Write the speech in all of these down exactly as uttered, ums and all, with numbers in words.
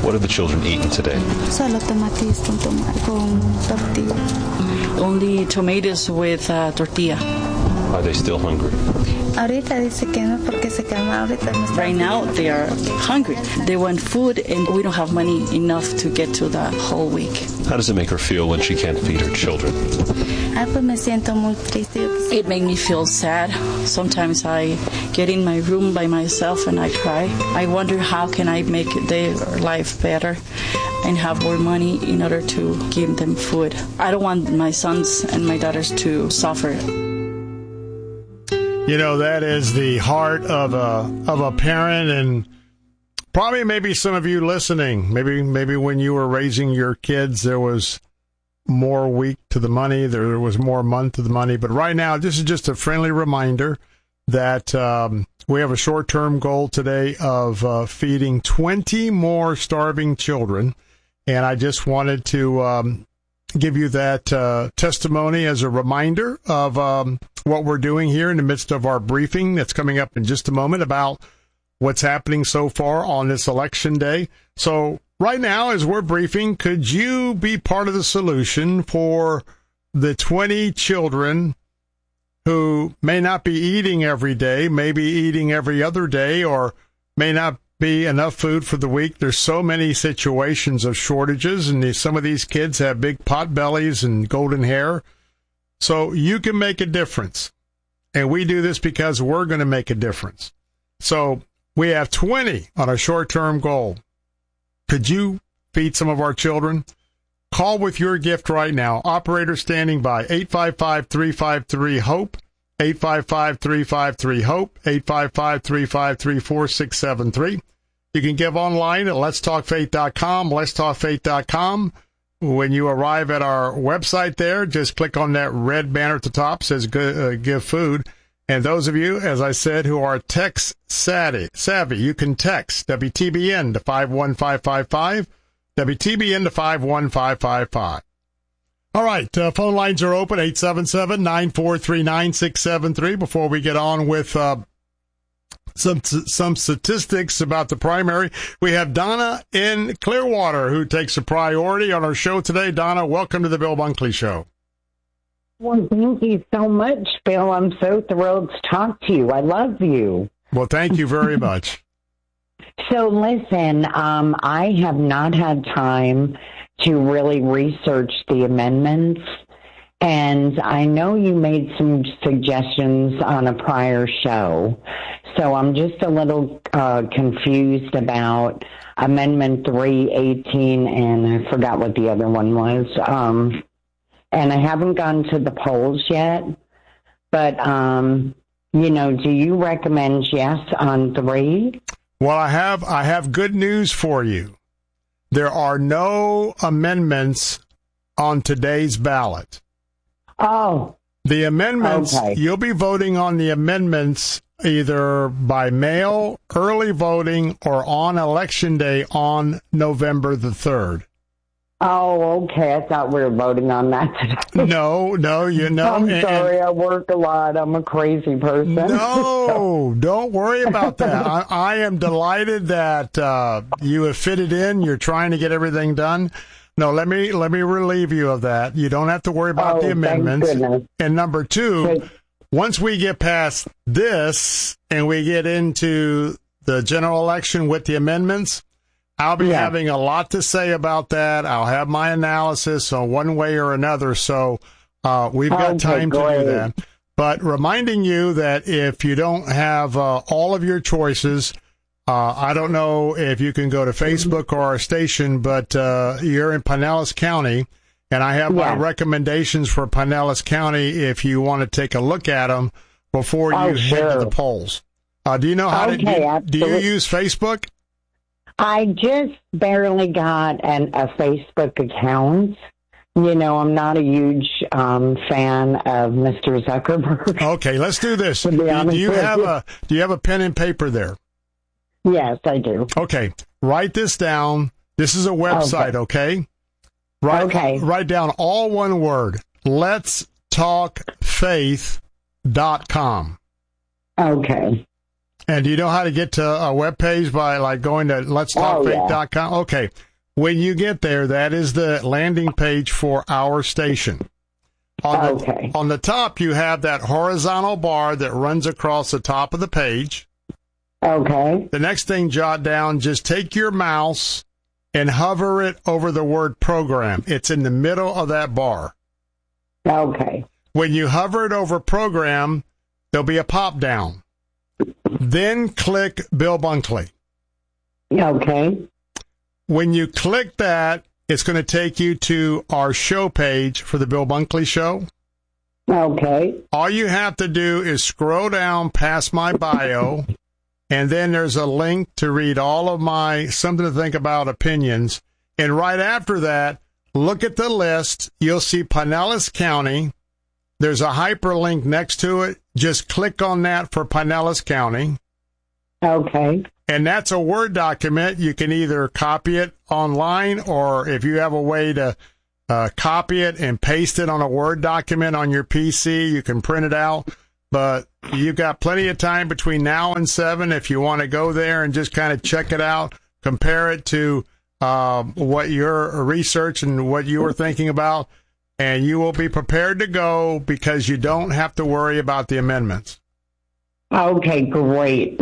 What have the children eaten today? Solo tomates con, toma- con tortilla. Only tomatoes with uh, tortilla. Are they still hungry? Ahorita dice que no porque se calma. Ahorita no está. Right now they are hungry. They want food and we don't have money enough to get to the whole week. How does it make her feel when she can't feed her children? Ah, pues me siento muy triste. It makes me feel sad. Sometimes I get in my room by myself and I cry. I wonder how can I make their life better and have more money in order to give them food. I don't want my sons and my daughters to suffer. You know, that is the heart of a of a parent, and probably maybe some of you listening, maybe maybe when you were raising your kids, there was more week to the money, there was more month to the money. But right now, this is just a friendly reminder that um, we have a short-term goal today of uh, feeding twenty more starving children. And I just wanted to um, give you that uh, testimony as a reminder of um, what we're doing here in the midst of our briefing that's coming up in just a moment about what's happening so far on this election day. So right now, as we're briefing, could you be part of the solution for the twenty children who may not be eating every day, maybe eating every other day, or may not be enough food for the week? There's so many situations of shortages, and these, some of these kids have big pot bellies and golden hair. So you can make a difference, and we do this because we're going to make a difference. So we have twenty on a short-term goal. Could you feed some of our children? Call with your gift right now. Operator standing by, eight five five, three five three, HOPE, eight five five, three five three, HOPE, eight five five, three five three, four six seven three. You can give online at lets talk faith dot com, lets talk faith dot com. When you arrive at our website there, just click on that red banner at the top, says uh, Give Food. And those of you, as I said, who are text savvy, savvy, you can text W T B N to five one five five five, W T B N to five one five five five. All right, uh, phone lines are open, eight seven seven, nine four three, nine six seven three. Before we get on with uh, some some statistics about the primary, we have Donna in Clearwater, who takes a priority on our show today. Donna, welcome to the Bill Bunkley Show. Well, thank you so much, Bill. I'm so thrilled to talk to you. I love you. Well, thank you very much. So, listen, um, I have not had time to really research the amendments, and I know you made some suggestions on a prior show, so I'm just a little uh, confused about Amendment three eighteen, and I forgot what the other one was. Um And I haven't gone to the polls yet, but, um, you know, do you recommend yes on three? Well, I have I have good news for you. There are no amendments on today's ballot. Oh. The amendments, okay. You'll be voting on the amendments either by mail, early voting, or on Election Day on November the third. Oh, okay. I thought we were voting on that today. No, no, you know. I'm and, sorry. I work a lot. I'm a crazy person. No, don't worry about that. I, I am delighted that uh, you have fitted in. You're trying to get everything done. No, let me let me relieve you of that. You don't have to worry about oh, the amendments. Thank goodness. And number two, Thank- once we get past this and we get into the general election with the amendments, I'll be yeah. having a lot to say about that. I'll have my analysis on one way or another, so uh, we've got okay, time great. to do that. But reminding you that if you don't have uh, all of your choices, uh, I don't know if you can go to Facebook or our station, but uh, you're in Pinellas County, and I have yeah. my recommendations for Pinellas County if you want to take a look at them before you oh, head sure. to the polls. Uh, do you know how okay, to do, do you use Facebook? I just barely got an, a Facebook account. You know, I'm not a huge um, fan of Mister Zuckerberg. Okay, let's do this. Do, do you have a Do you have a pen and paper there? Yes, I do. Okay, write this down. This is a website. Okay. okay? Write, okay. Write down all one word. lets talk faith dot com. Okay. And do you know how to get to a webpage by like going to lets talk faith dot com? Oh, yeah. Okay. When you get there, that is the landing page for our station. On the, okay. On the top, you have that horizontal bar that runs across the top of the page. Okay. The next thing, jot down, just take your mouse and hover it over the word program. It's in the middle of that bar. Okay. When you hover it over program, there'll be a pop down. Then click Bill Bunkley. Okay. When you click that, it's going to take you to our show page for the Bill Bunkley Show. Okay. All you have to do is scroll down past my bio, and then there's a link to read all of my something to think about opinions. And right after that, look at the list. You'll see Pinellas County. There's a hyperlink next to it. Just click on that for Pinellas County. Okay. And that's a Word document. You can either copy it online, or if you have a way to uh, copy it and paste it on a Word document on your P C, you can print it out. But you've got plenty of time between now and seven if you want to go there and just kind of check it out, compare it to uh, what your research and what you were thinking about, and you will be prepared to go because you don't have to worry about the amendments. Okay, great.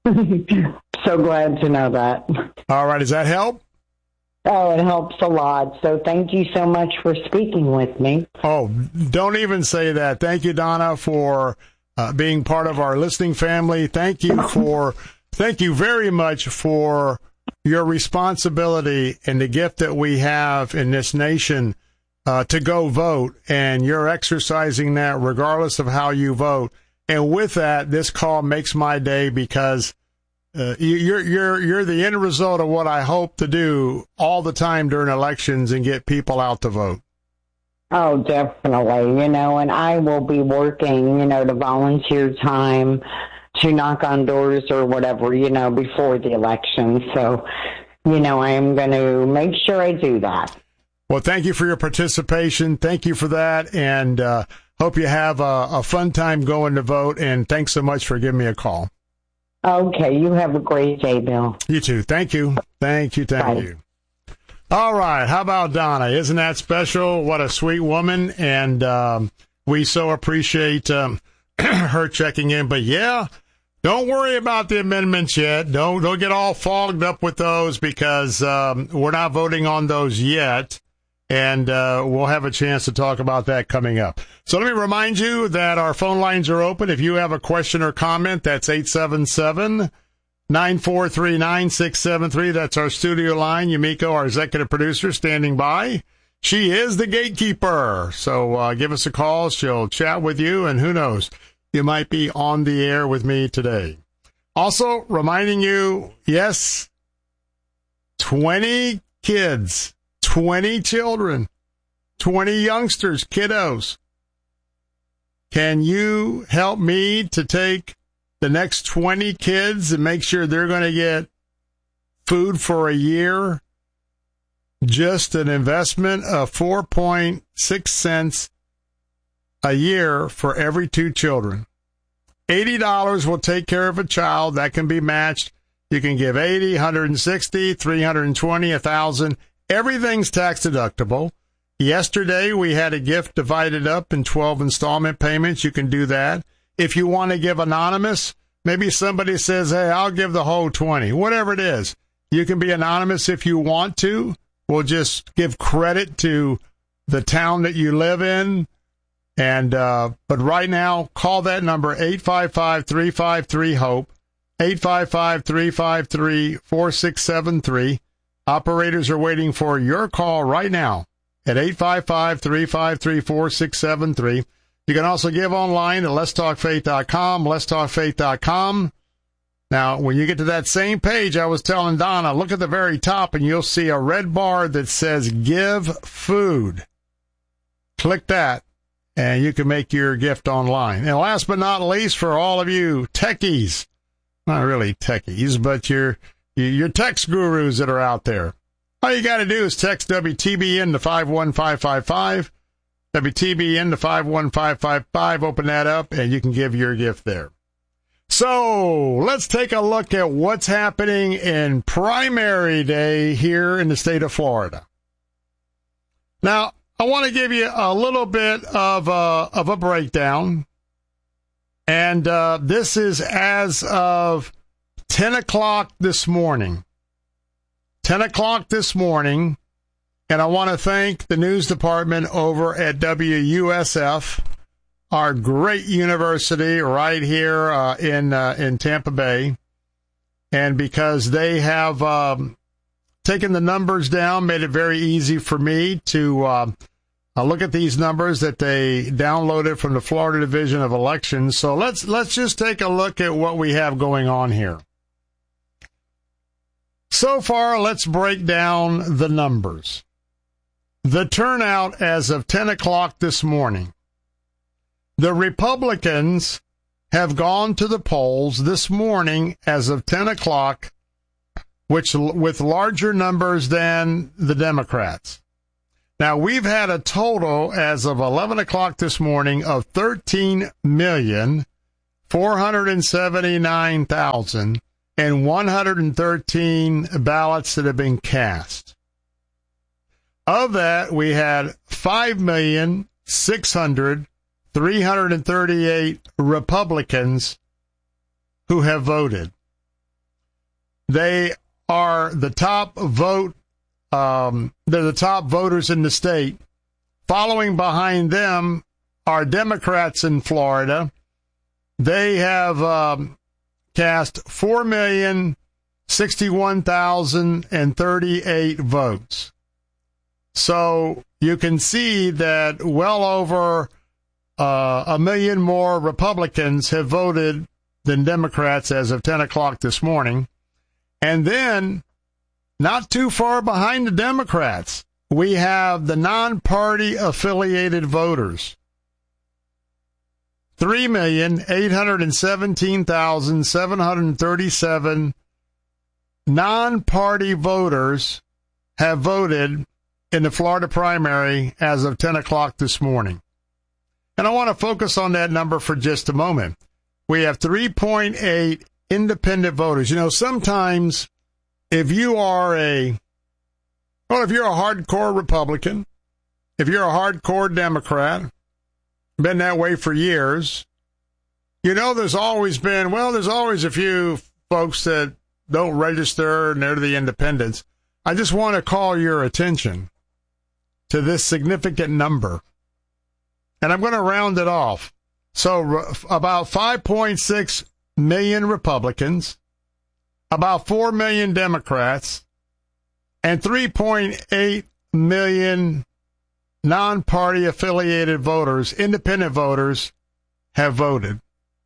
So glad to know that. All right, does that help? Oh, it helps a lot. So thank you so much for speaking with me. Oh, don't even say that. Thank you, Donna, for uh, being part of our listening family. Thank you for, thank you very much for your responsibility and the gift that we have in this nation uh, to go vote. And you're exercising that regardless of how you vote. And with that, this call makes my day because uh, you, you're you're you're the end result of what I hope to do all the time during elections and get people out to vote. Oh, definitely. You know, and I will be working, you know, to volunteer time to knock on doors or whatever, you know, before the election. So, you know, I am going to make sure I do that. Well, thank you for your participation. Thank you for that. And uh, hope you have a, a fun time going to vote. And thanks so much for giving me a call. Okay. You have a great day, Bill. You too. Thank you. Thank you. Thank Bye. you. All right. How about Donna? Isn't that special? What a sweet woman. And um, we so appreciate um, her checking in. But, yeah, don't worry about the amendments yet. Don't, don't get all fogged up with those because um, we're not voting on those yet. And uh, we'll have a chance to talk about that coming up. So let me remind you that our phone lines are open. If you have a question or comment, that's eight seven seven, nine four three, nine six seven three. That's our studio line. Yumiko, our executive producer, standing by. She is the gatekeeper. So uh, give us a call. She'll chat with you, and who knows, you might be on the air with me today. Also, reminding you, yes, twenty kids. twenty children, twenty youngsters, kiddos. Can you help me to take the next twenty kids and make sure they're going to get food for a year? Just an investment of four point six cents a year for every two children. eighty dollars will take care of a child. That can be matched. You can give eighty, one hundred sixty, three hundred twenty, one thousand. Everything's tax deductible. Yesterday, we had a gift divided up in twelve installment payments. You can do that. If you want to give anonymous, maybe somebody says, hey, I'll give the whole twenty. Whatever it is, you can be anonymous if you want to. We'll just give credit to the town that you live in. And uh, but right now, call that number, eight five five, three five three, HOPE, eight five five, three five three, four six seven three. Operators are waiting for your call right now at eight five five, three five three, four six seven three. You can also give online at lets talk faith dot com, lets talk faith dot com. Now, when you get to that same page, I was telling Donna, look at the very top and you'll see a red bar that says Give Food. Click that and you can make your gift online. And last but not least, for all of you techies, not really techies, but you're Your text gurus that are out there. All you got to do is text W T B N to five one five five five, W T B N to five one five five five, open that up, and you can give your gift there. So let's take a look at what's happening in primary day here in the state of Florida. Now, I want to give you a little bit of a, of a breakdown. And uh, this is as of ten o'clock this morning. ten o'clock this morning. And I want to thank the news department over at W U S F, our great university right here uh, in uh, in Tampa Bay. And because they have um, taken the numbers down, made it very easy for me to uh, uh, look at these numbers that they downloaded from the Florida Division of Elections. So let's let's just take a look at what we have going on here. So far, let's break down the numbers. The turnout as of ten o'clock this morning. The Republicans have gone to the polls this morning as of ten o'clock, which with larger numbers than the Democrats. Now, we've had a total as of eleven o'clock this morning of thirteen million, four hundred seventy-nine thousand one hundred thirteen ballots that have been cast. Of that, we had five million, six hundred, three hundred thirty-eight Republicans who have voted. They are the top vote, um, they're the top voters in the state. Following behind them are Democrats in Florida. They have um, cast four million, sixty-one thousand thirty-eight votes. So you can see that well over uh, a million more Republicans have voted than Democrats as of ten o'clock this morning. And then, not too far behind the Democrats, we have the non-party affiliated voters. three million, eight hundred seventeen thousand, seven hundred thirty-seven non-party voters have voted in the Florida primary as of ten o'clock this morning. And I want to focus on that number for just a moment. We have three point eight independent voters. You know, sometimes if you are a, well, if you're a hardcore Republican, if you're a hardcore Democrat, been that way for years, you know there's always been, well, there's always a few folks that don't register and they're the independents. I just want to call your attention to this significant number. And I'm going to round it off. So about five point six million Republicans, about four million Democrats, and three point eight million non-party affiliated voters, independent voters, have voted.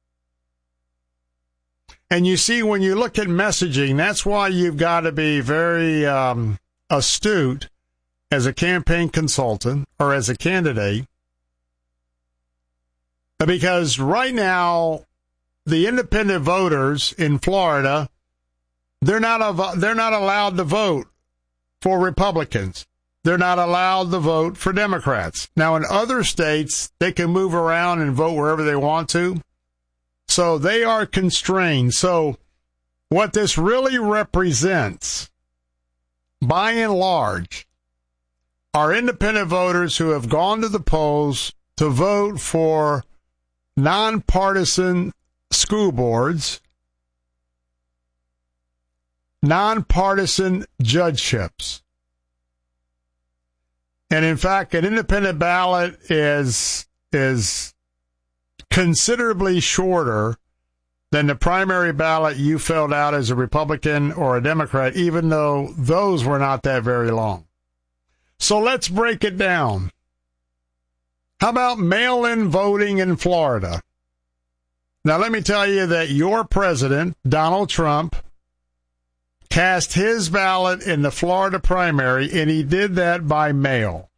And you see, when you look at messaging, that's why you've got to be very um, astute as a campaign consultant or as a candidate, because right now the independent voters in Florida, they're not they're not allowed to vote for Republicans. They're not allowed to vote for Democrats. Now, in other states, they can move around and vote wherever they want to, so they are constrained. So what this really represents, by and large, are independent voters who have gone to the polls to vote for nonpartisan school boards, nonpartisan judgeships. And in fact, an independent ballot is is considerably shorter than the primary ballot you filled out as a Republican or a Democrat, even though those were not that very long. So let's break it down. How about mail-in voting in Florida? Now, let me tell you that your president, Donald Trump, cast his ballot in the Florida primary, and he did that by mail.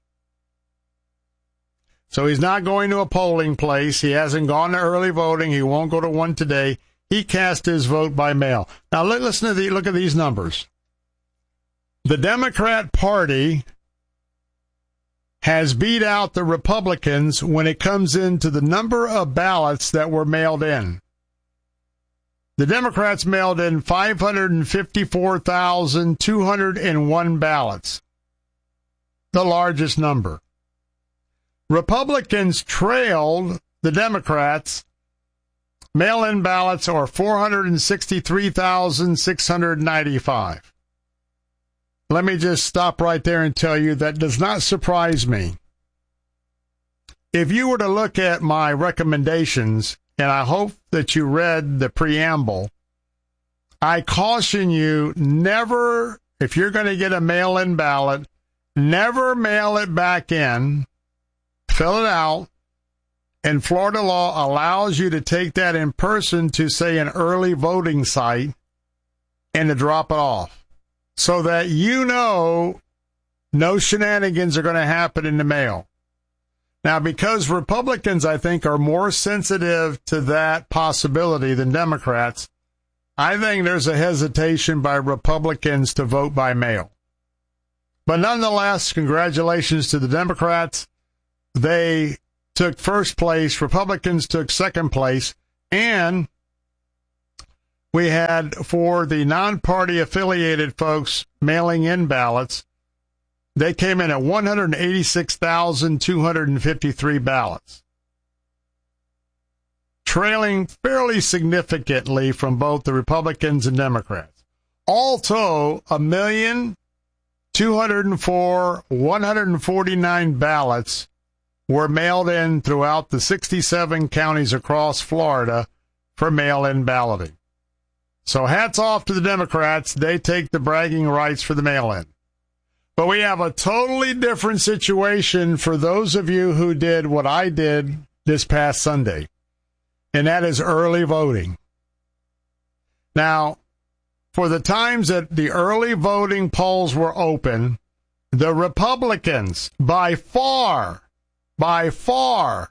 So he's not going to a polling place. He hasn't gone to early voting. He won't go to one today. He cast his vote by mail. Now, listen to the, look at these numbers. The Democrat Party has beat out the Republicans when it comes into the number of ballots that were mailed in. The Democrats mailed in five hundred fifty-four thousand two hundred one ballots, the largest number. Republicans trailed the Democrats. Mail-in ballots are four hundred sixty-three thousand six hundred ninety-five. Let me just stop right there and tell you that does not surprise me. If you were to look at my recommendations, and I hope that you read the preamble, I caution you never, if you're going to get a mail-in ballot, never mail it back in, fill it out, and Florida law allows you to take that in person to, say, an early voting site and to drop it off so that you know no shenanigans are going to happen in the mail. Now, because Republicans, I think, are more sensitive to that possibility than Democrats, I think there's a hesitation by Republicans to vote by mail. But nonetheless, congratulations to the Democrats. They took first place. Republicans took second place. And we had, for the non-party affiliated folks mailing in ballots, they came in at one hundred eighty-six thousand two hundred fifty-three ballots, trailing fairly significantly from both the Republicans and Democrats. All told, one million two hundred four thousand one hundred forty-nine ballots were mailed in throughout the sixty-seven counties across Florida for mail-in balloting. So hats off to the Democrats. They take the bragging rights for the mail-in. But we have a totally different situation for those of you who did what I did this past Sunday, and that is early voting. Now, for the times that the early voting polls were open, the Republicans, by far, by far,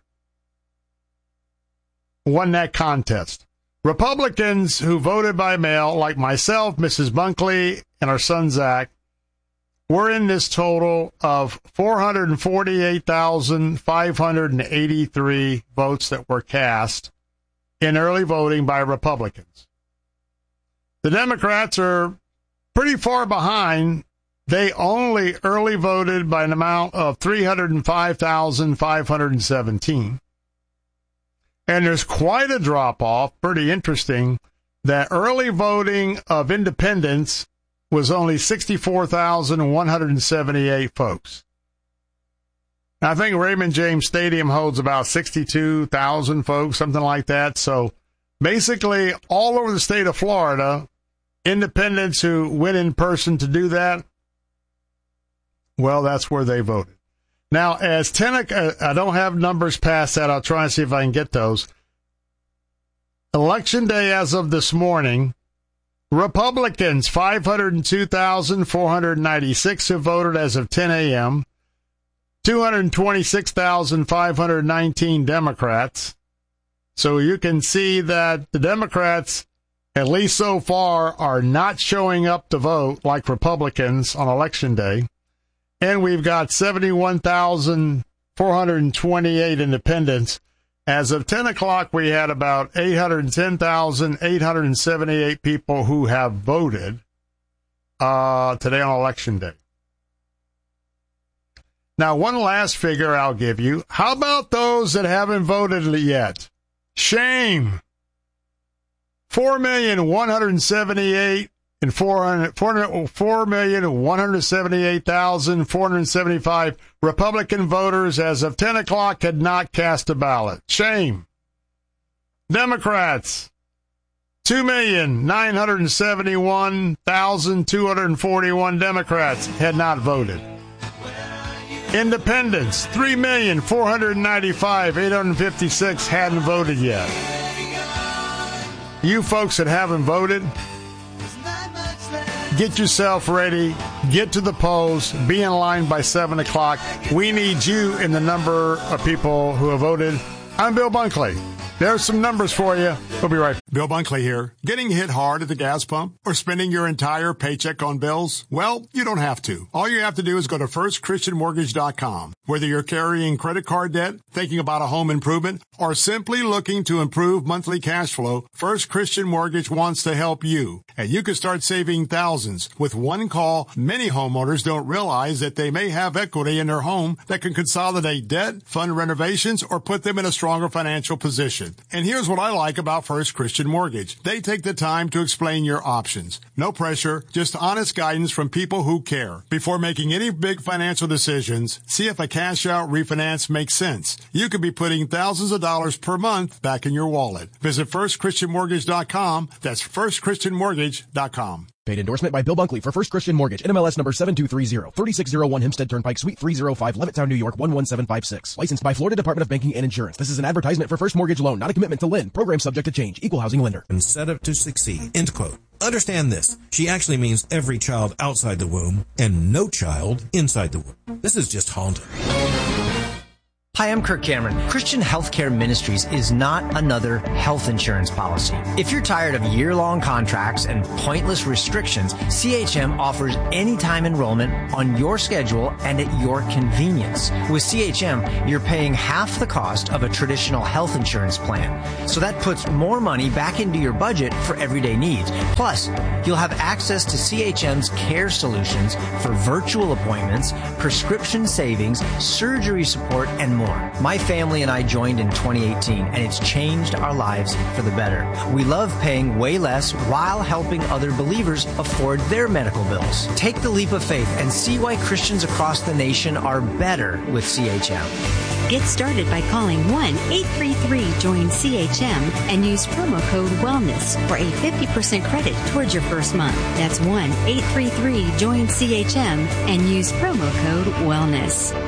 won that contest. Republicans who voted by mail, like myself, Missus Bunkley, and our son Zach, we're in this total of four hundred forty-eight thousand five hundred eighty-three votes that were cast in early voting by Republicans. The Democrats are pretty far behind. They only early voted by an amount of three hundred five thousand five hundred seventeen. And there's quite a drop-off, pretty interesting, that early voting of independents was only sixty-four thousand one hundred seventy-eight folks. I think Raymond James Stadium holds about sixty-two thousand folks, something like that. So basically, all over the state of Florida, independents who went in person to do that, well, that's where they voted. Now, as ten, I don't have numbers past that. I'll try and see if I can get those. Election day as of this morning, Republicans, five hundred two thousand four hundred ninety-six have voted as of ten a.m., two hundred twenty-six thousand five hundred nineteen Democrats. So you can see that the Democrats, at least so far, are not showing up to vote like Republicans on Election Day. And we've got seventy-one thousand four hundred twenty-eight independents. As of ten o'clock, we had about eight hundred ten thousand eight hundred seventy-eight people who have voted uh, today on Election Day. Now, one last figure I'll give you. How about those that haven't voted yet? Shame. four million one hundred seventy-eight and four million one hundred seventy-eight thousand four hundred seventy-five Republican voters as of ten o'clock had not cast a ballot. Shame. Democrats, two million nine hundred seventy-one thousand two hundred forty-one Democrats had not voted. Independents, three million four hundred ninety-five thousand eight hundred fifty-six hadn't voted yet. You folks that haven't voted, get yourself ready, get to the polls, be in line by seven o'clock. We need you in the number of people who have voted. I'm Bill Bunkley. There's some numbers for you. We'll be right back. Bill Bunkley here. Getting hit hard at the gas pump or spending your entire paycheck on bills? Well, you don't have to. All you have to do is go to first christian mortgage dot com. Whether you're carrying credit card debt, thinking about a home improvement, or simply looking to improve monthly cash flow, First Christian Mortgage wants to help you. And you can start saving thousands. With one call, many homeowners don't realize that they may have equity in their home that can consolidate debt, fund renovations, or put them in a stronger financial position. And here's what I like about First Christian Mortgage. They take the time to explain your options. No pressure, just honest guidance from people who care. Before making any big financial decisions, see if a cash-out refinance makes sense. You could be putting thousands of dollars per month back in your wallet. Visit first christian mortgage dot com. That's first christian mortgage dot com. Paid endorsement by Bill Bunkley for First Christian Mortgage, N M L S number seven two three zero, three six zero one Hempstead Turnpike, Suite three oh five, Levittown, New York, one one seven five six. Licensed by Florida Department of Banking and Insurance. This is an advertisement for First Mortgage Loan, not a commitment to lend. Program subject to change. Equal housing lender. And set up to succeed. End quote. Understand this. She actually means every child outside the womb and no child inside the womb. This is just haunting. Hi, I'm Kirk Cameron. Christian Healthcare Ministries is not another health insurance policy. If you're tired of year-long contracts and pointless restrictions, C H M offers anytime enrollment on your schedule and at your convenience. With C H M, you're paying half the cost of a traditional health insurance plan. So that puts more money back into your budget for everyday needs. Plus, you'll have access to C H M's care solutions for virtual appointments, prescription savings, surgery support, and more. My family and I joined in twenty eighteen, and it's changed our lives for the better. We love paying way less while helping other believers afford their medical bills. Take the leap of faith and see why Christians across the nation are better with C H M. Get started by calling one eight three three join C H M and use promo code WELLNESS for a fifty percent credit towards your first month. That's one eight three three join C H M and use promo code WELLNESS.